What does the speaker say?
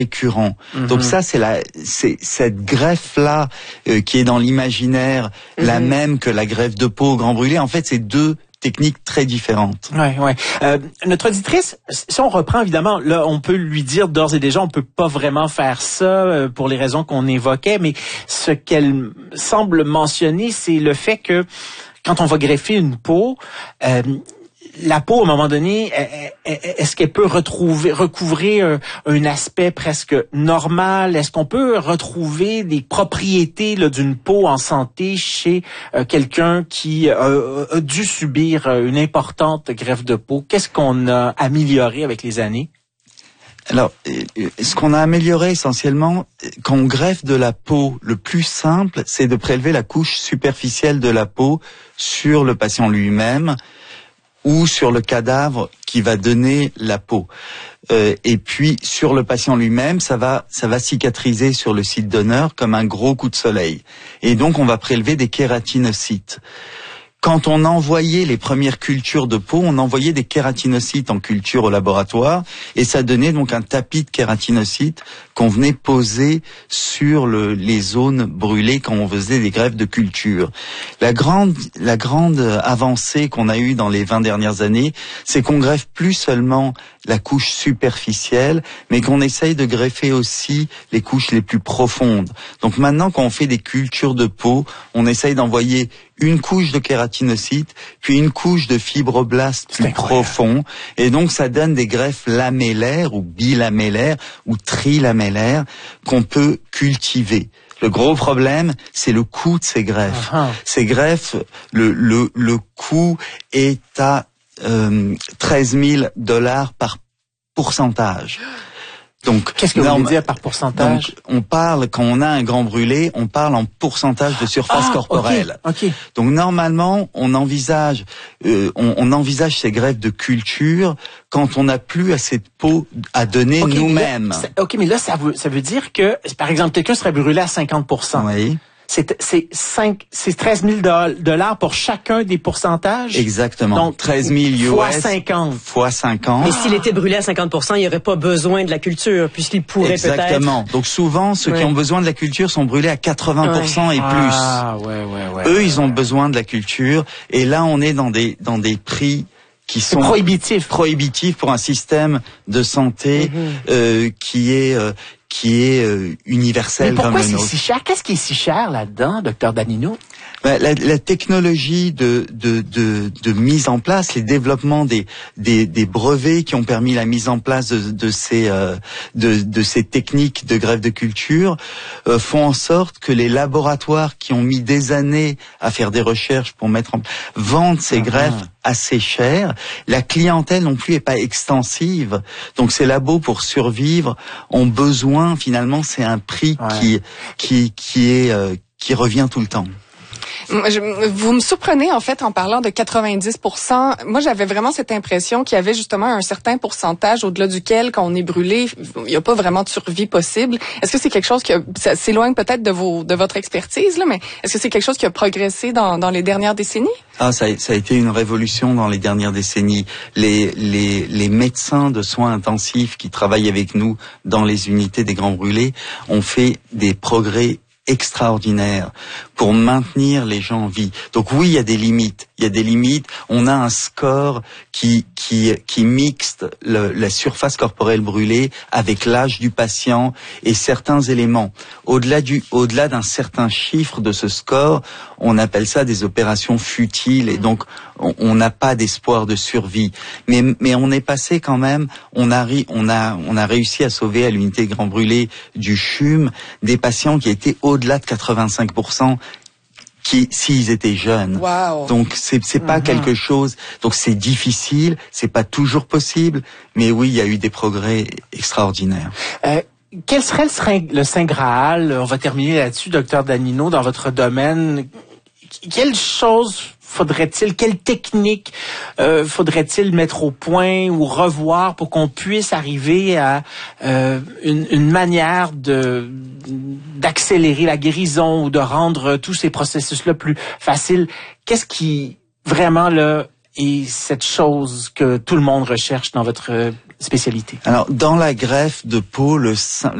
récurrent. Donc ça, c'est cette greffe-là qui est dans l'imaginaire, la même que la greffe de peau au grand brûlé. En fait, c'est deux techniques très différentes. Ouais. Notre auditrice, si on reprend évidemment, là, on peut lui dire d'ores et déjà, on peut pas vraiment faire ça pour les raisons qu'on évoquait, mais ce qu'elle semble mentionner, c'est le fait que quand on va greffer une peau, la peau, à un moment donné, est-ce qu'elle peut recouvrir un aspect presque normal? Est-ce qu'on peut retrouver des propriétés là, d'une peau en santé chez quelqu'un qui a dû subir une importante greffe de peau? Qu'est-ce qu'on a amélioré avec les années? Alors, ce qu'on a amélioré essentiellement, quand on greffe de la peau, le plus simple, c'est de prélever la couche superficielle de la peau sur le patient lui-même, ou sur le cadavre qui va donner la peau. Et puis sur le patient lui-même, ça va cicatriser sur le site donneur comme un gros coup de soleil. Et donc on va prélever des kératinocytes. Quand on envoyait les premières cultures de peau, on envoyait des kératinocytes en culture au laboratoire et ça donnait donc un tapis de kératinocytes qu'on venait poser sur les zones brûlées quand on faisait des greffes de culture. La grande avancée qu'on a eue dans les 20 dernières années, c'est qu'on greffe plus seulement la couche superficielle, mais qu'on essaye de greffer aussi les couches les plus profondes. Donc maintenant, quand on fait des cultures de peau, on essaye d'envoyer une couche de kératinocytes, puis une couche de fibroblastes plus profond, et donc ça donne des greffes lamellaires ou bilamellaires ou trilamellaires qu'on peut cultiver. Le gros problème, c'est le coût de ces greffes. Ces greffes, le coût est à $13 000 par pourcentage. Donc, qu'est-ce que vous voulez dire par pourcentage? Donc, on parle, quand on a un grand brûlé, on parle en pourcentage de surface corporelle. Okay. Donc, normalement, on envisage ces greffes de culture quand on n'a plus assez de peau à donner nous-mêmes. Mais là, ça veut dire que, par exemple, quelqu'un serait brûlé à 50%. Oui. C'est 13 000 $ pour chacun des pourcentages. Exactement. Donc 13 000 US fois 50. Fois 50. Mais s'il était brûlé à 50%, il n'y aurait pas besoin de la culture, puisqu'il pourrait peut-être... Exactement. Donc souvent, ceux qui ont besoin de la culture sont brûlés à 80% et plus. Ah, ouais. Eux, ils ont besoin de la culture. Et là, on est dans des prix qui sont prohibitifs pour un système de santé qui est universel. Mais pourquoi comme le nôtre. C'est si cher? Qu'est-ce qui est si cher là-dedans, Dr Danino? La technologie de mise en place, les développements des brevets qui ont permis la mise en place de ces techniques de greffe de culture font en sorte que les laboratoires qui ont mis des années à faire des recherches pour vendent ces greffes assez cher. La clientèle non plus est pas extensive. Donc ces labos, pour survivre, ont besoin, finalement, c'est un prix qui revient tout le temps. Vous me surprenez, en fait, en parlant de 90%. Moi, j'avais vraiment cette impression qu'il y avait justement un certain pourcentage au-delà duquel, quand on est brûlé, il n'y a pas vraiment de survie possible. Est-ce que c'est quelque chose ça s'éloigne peut-être de votre expertise, là, mais est-ce que c'est quelque chose qui a progressé dans les dernières décennies? Ça a été une révolution dans les dernières décennies. Les médecins de soins intensifs qui travaillent avec nous dans les unités des grands brûlés ont fait des progrès extraordinaire pour maintenir les gens en vie. Donc oui, il y a des limites. On a un score qui mixte la surface corporelle brûlée avec l'âge du patient et certains éléments. Au-delà d'un certain chiffre de ce score, on appelle ça des opérations futiles et donc on n'a pas d'espoir de survie. Mais on est passé quand même, on a réussi à sauver à l'unité Grand Brûlé du CHUM des patients qui étaient au-delà de 85%. S'ils étaient jeunes. Wow. Donc c'est pas quelque chose. Donc c'est difficile, c'est pas toujours possible, mais oui, il y a eu des progrès extraordinaires. Quel serait le Saint Graal? On va terminer là-dessus, Dr Danino, dans votre domaine. Quelle technique faudrait-il mettre au point ou revoir pour qu'on puisse arriver à une manière d'accélérer la guérison ou de rendre tous ces processus-là plus faciles? Qu'est-ce qui vraiment là est cette chose que tout le monde recherche dans votre spécialité? Alors, dans la greffe de peau,